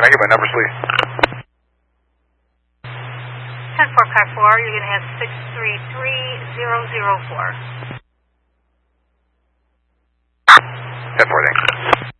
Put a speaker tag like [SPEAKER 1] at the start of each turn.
[SPEAKER 1] Can I get my numbers, please?
[SPEAKER 2] 10-4, you're going to have 633004.
[SPEAKER 1] 10-4, thanks.